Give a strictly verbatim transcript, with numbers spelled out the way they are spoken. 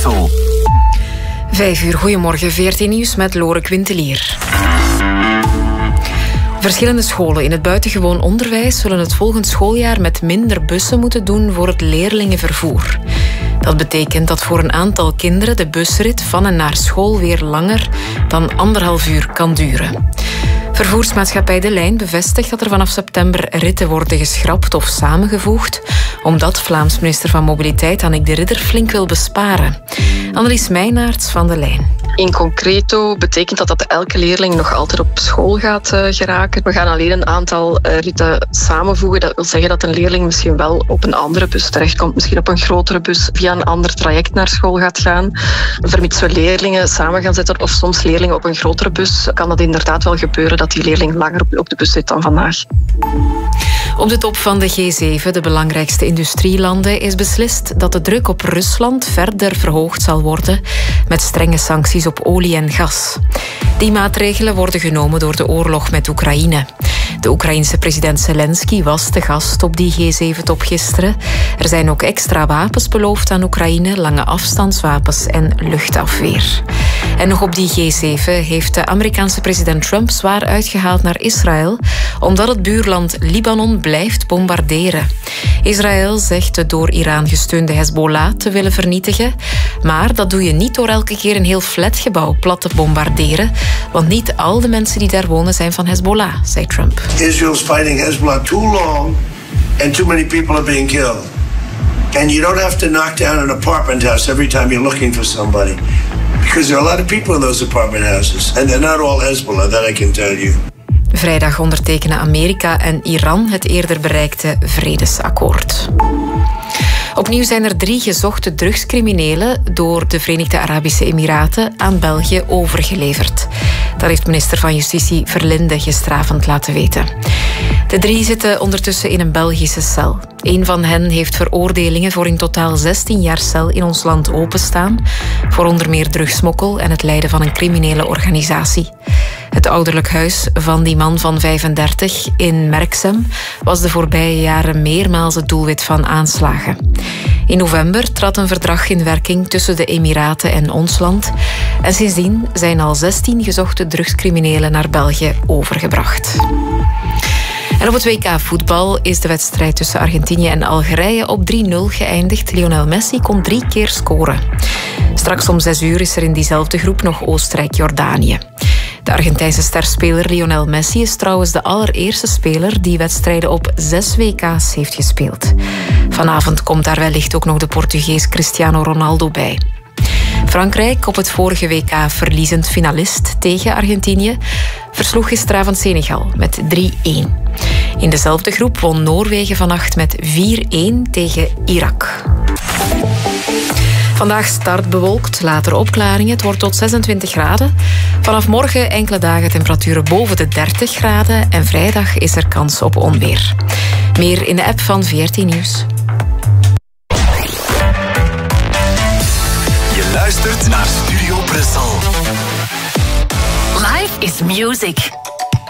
Brussel. Vijf uur, goedemorgen, V R T Nieuws met Lore Quintelier. Verschillende scholen in het buitengewoon onderwijs zullen het volgend schooljaar met minder bussen moeten doen voor het leerlingenvervoer. Dat betekent dat voor een aantal kinderen de busrit van en naar school weer langer dan anderhalf uur kan duren. Vervoersmaatschappij De Lijn bevestigt dat er vanaf september ritten worden geschrapt of samengevoegd, omdat Vlaams minister van Mobiliteit Annick de Ridder flink wil besparen. Annelies Meijnaerts van De Lijn. In concreto betekent dat dat elke leerling nog altijd op school gaat uh, geraken. We gaan alleen een aantal uh, ritten samenvoegen. Dat wil zeggen dat een leerling misschien wel op een andere bus terechtkomt, misschien op een grotere bus via een ander traject naar school gaat gaan. Vermits we leerlingen samen gaan zetten of soms leerlingen op een grotere bus, kan dat inderdaad wel gebeuren dat die leerling langer op de bus zit dan vandaag. Op de top van de G zeven, de belangrijkste industrielanden, is beslist dat de druk op Rusland verder verhoogd zal worden met strenge sancties op olie en gas. Die maatregelen worden genomen door de oorlog met Oekraïne. De Oekraïense president Zelensky was te gast op die G zeven-top gisteren. Er zijn ook extra wapens beloofd aan Oekraïne, lange afstandswapens en luchtafweer. En nog op die G zeven heeft de Amerikaanse president Trump zwaar uitgehaald naar Israël, omdat het buurland Libanon blijft bombarderen. Israël zegt de door Iran gesteunde Hezbollah te willen vernietigen, maar dat doe je niet door elke keer een heel flatgebouw plat te bombarderen, want niet al de mensen die daar wonen zijn van Hezbollah, zei Trump. Israel's fighting Hezbollah too long and too many people are being killed. And you don't have to knock down an apartment house every time you're looking for somebody. Because there are a lot of people in those apartment houses. And they're not all Hezbollah, that I can tell you. Vrijdag ondertekenen Amerika en Iran het eerder bereikte vredesakkoord. Opnieuw zijn er drie gezochte drugscriminelen door de Verenigde Arabische Emiraten aan België overgeleverd. Dat heeft minister van Justitie Verlinde gisteravond laten weten. De drie zitten ondertussen in een Belgische cel. Een van hen heeft veroordelingen voor in totaal zestien jaar cel in ons land openstaan, voor onder meer drugsmokkel en het leiden van een criminele organisatie. Het ouderlijk huis van die man van vijfendertig in Merksem was de voorbije jaren meermaals het doelwit van aanslagen. In november trad een verdrag in werking tussen de Emiraten en ons land. En sindsdien zijn al zestien gezochte drugscriminelen naar België overgebracht. En op het W K voetbal is de wedstrijd tussen Argentinië en Algerije op drie nul geëindigd. Lionel Messi kon drie keer scoren. Straks om zes uur is er in diezelfde groep nog Oostenrijk-Jordanië. De Argentijnse sterspeler Lionel Messi is trouwens de allereerste speler die wedstrijden op zes W K's heeft gespeeld. Vanavond komt daar wellicht ook nog de Portugees Cristiano Ronaldo bij. Frankrijk, op het vorige W K verliezend finalist tegen Argentinië, versloeg gisteravond Senegal met drie één. In dezelfde groep won Noorwegen vannacht met vier één tegen Irak. Vandaag start bewolkt, later opklaringen. Het wordt tot zesentwintig graden. Vanaf morgen enkele dagen temperaturen boven de dertig graden. En vrijdag is er kans op onweer. Meer in de app van V R T Nieuws. Je luistert naar Studio Brussel. Life is music.